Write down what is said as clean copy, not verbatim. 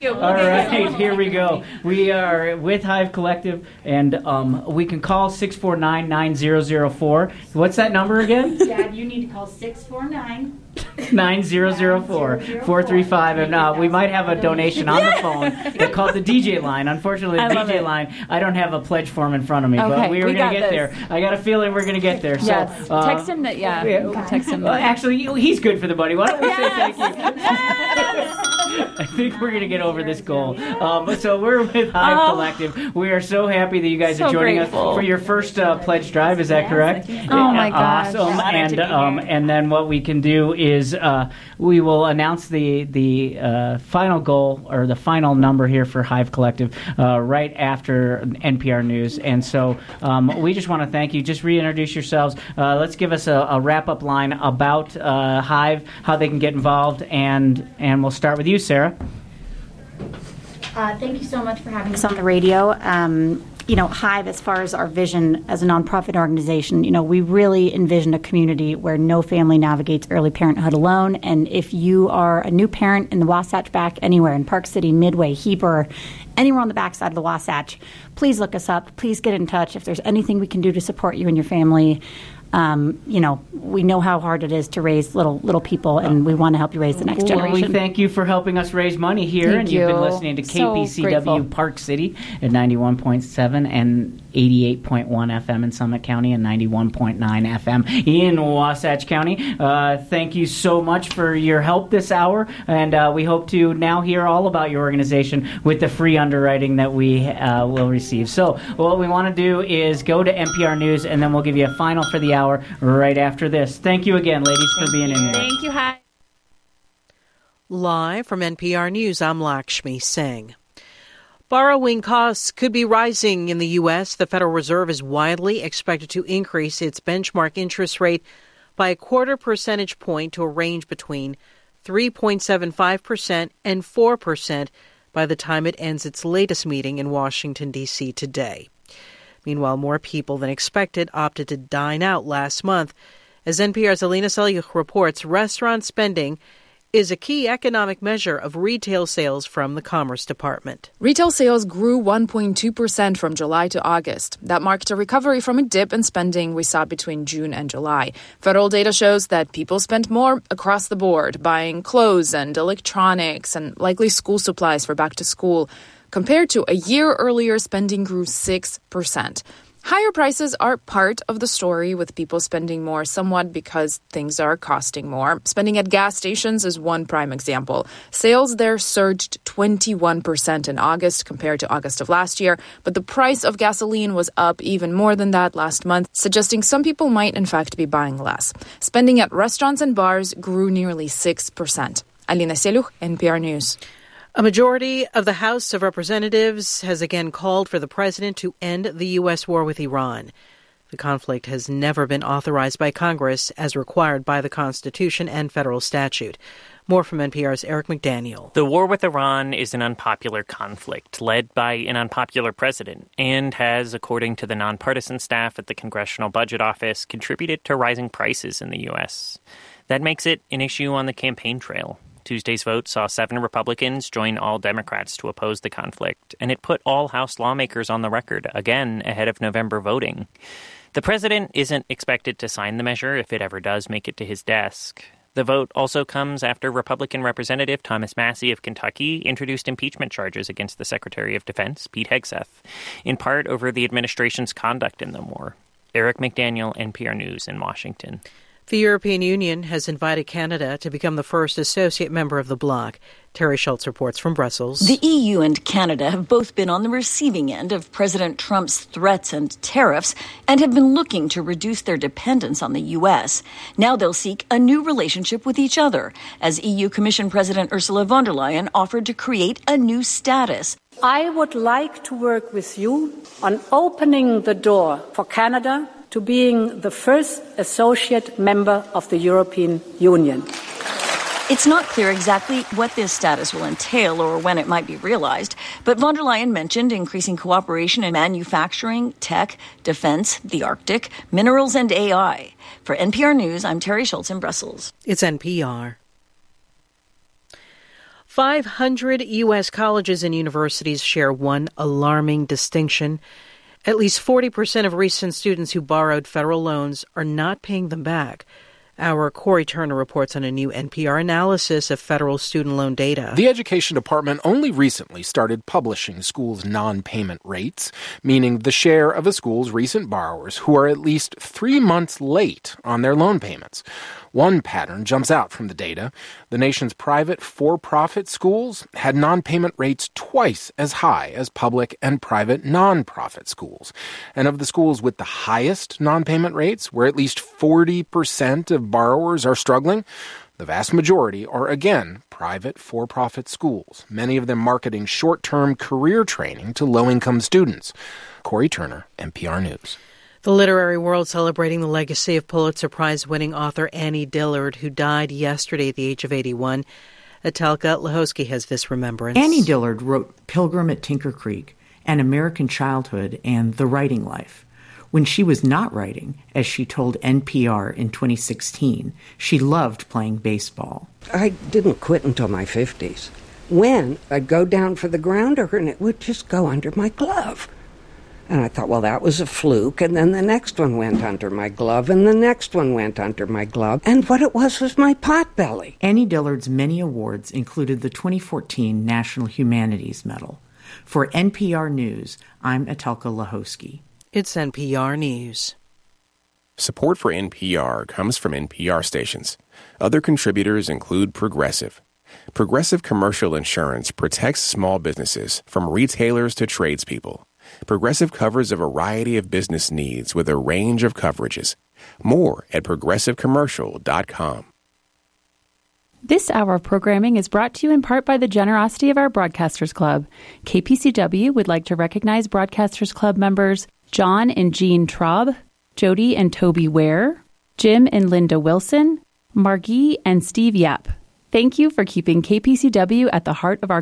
All right, here we go. We are with Hive Collective, and we can call 649-9004. What's that number again? Dad, you need to call 649 9004 435, and we might have a donation on the phone. They're called the DJ line. Unfortunately, the DJ line, I don't have a pledge form in front of me, but we were going to get there. I got a feeling we're going to get there. Yes. So, text him that, text him that. Actually, he's good for the money. Why don't we say thank you? I think we're going to get over this goal. So we're with Hive Collective. We are so happy that you guys are joining us for your first pledge drive. Is that correct? Oh, my gosh. Awesome. And then what we can do is we will announce the final goal or the final number here for Hive Collective right after NPR News. And so we just want to thank you. Just reintroduce yourselves. Let's give us a wrap-up line about Hive, how they can get involved, and we'll start with you, Sarah. Thank you so much for having us on the radio. Hive, as far as our vision as a nonprofit organization, we really envision a community where no family navigates early parenthood alone. And if you are a new parent in the Wasatch Back, anywhere in Park City, Midway, Heber, anywhere on the backside of the Wasatch, please look us up. Please get in touch if there's anything we can do to support you and your family. We know how hard it is to raise little people, and we want to help you raise the next generation. Well, we thank you for helping us raise money here. Thank You've you. been listening to KPCW grateful. Park City at 91.7 and 88.1 FM in Summit County and 91.9 FM in Wasatch County. Thank you so much for your help this hour, and we hope to now hear all about your organization with the free underwriting that we will receive. So what we want to do is go to NPR News, and then we'll give you a final for the hour right after this. Thank you again, ladies, for being in here. Thank you, Hi. Live from NPR News, I'm Lakshmi Singh. Borrowing costs could be rising in the U.S. The Federal Reserve is widely expected to increase its benchmark interest rate by a quarter percentage point to a range between 3.75% and 4% by the time it ends its latest meeting in Washington, D.C. today. Meanwhile, more people than expected opted to dine out last month. As NPR's Alina Selyukh reports, restaurant spending is a key economic measure of retail sales from the Commerce Department. Retail sales grew 1.2% from July to August. That marked a recovery from a dip in spending we saw between June and July. Federal data shows that people spent more across the board, buying clothes and electronics and likely school supplies for back to school. Compared to a year earlier, spending grew 6%. Higher prices are part of the story, with people spending more somewhat because things are costing more. Spending at gas stations is one prime example. Sales there surged 21% in August compared to August of last year, but the price of gasoline was up even more than that last month, suggesting some people might in fact be buying less. Spending at restaurants and bars grew nearly 6%. Alina Selyukh, NPR News. A majority of the House of Representatives has again called for the president to end the U.S. war with Iran. The conflict has never been authorized by Congress as required by the Constitution and federal statute. More from NPR's Eric McDaniel. The war with Iran is an unpopular conflict led by an unpopular president and has, according to the nonpartisan staff at the Congressional Budget Office, contributed to rising prices in the U.S. That makes it an issue on the campaign trail. Tuesday's vote saw 7 Republicans join all Democrats to oppose the conflict, and it put all House lawmakers on the record, again ahead of November voting. The president isn't expected to sign the measure if it ever does make it to his desk. The vote also comes after Republican Representative Thomas Massie of Kentucky introduced impeachment charges against the Secretary of Defense, Pete Hegseth, in part over the administration's conduct in the war. Eric McDaniel, NPR News in Washington. The European Union has invited Canada to become the first associate member of the bloc. Terry Schultz reports from Brussels. The EU and Canada have both been on the receiving end of President Trump's threats and tariffs and have been looking to reduce their dependence on the U.S. Now they'll seek a new relationship with each other, as EU Commission President Ursula von der Leyen offered to create a new status. I would like to work with you on opening the door for Canada to being the first associate member of the European Union. It's not clear exactly what this status will entail or when it might be realized, but von der Leyen mentioned increasing cooperation in manufacturing, tech, defense, the Arctic, minerals, and AI. For NPR News, I'm Terry Schultz in Brussels. It's NPR. 500 U.S. colleges and universities share one alarming distinction. At least 40% of recent students who borrowed federal loans are not paying them back. Our Corey Turner reports on a new NPR analysis of federal student loan data. The Education Department only recently started publishing schools' non-payment rates, meaning the share of a school's recent borrowers who are at least 3 months late on their loan payments. One pattern jumps out from the data. The nation's private for-profit schools had non-payment rates twice as high as public and private non-profit schools. And of the schools with the highest non-payment rates, where at least 40% of borrowers are struggling, the vast majority are, again, private for-profit schools, many of them marketing short-term career training to low-income students. Corey Turner, NPR News. The literary world celebrating the legacy of Pulitzer Prize-winning author Annie Dillard, who died yesterday at the age of 81. Etelka Lahosky has this remembrance. Annie Dillard wrote Pilgrim at Tinker Creek, An American Childhood, and The Writing Life. When she was not writing, as she told NPR in 2016, she loved playing baseball. I didn't quit until my 50s. When I'd go down for the grounder and it would just go under my glove. And I thought, well, that was a fluke. And then the next one went under my glove, and the next one went under my glove. And what it was my potbelly. Annie Dillard's many awards included the 2014 National Humanities Medal. For NPR News, I'm Etelka Lahosky. It's NPR News. Support for NPR comes from NPR stations. Other contributors include Progressive. Progressive Commercial Insurance protects small businesses from retailers to tradespeople. Progressive covers a variety of business needs with a range of coverages. More at progressivecommercial.com. This hour of programming is brought to you in part by the generosity of our Broadcasters Club. KPCW would like to recognize Broadcasters Club members John and Jean Traub, Jody and Toby Ware, Jim and Linda Wilson, Margie and Steve Yap. Thank you for keeping KPCW at the heart of our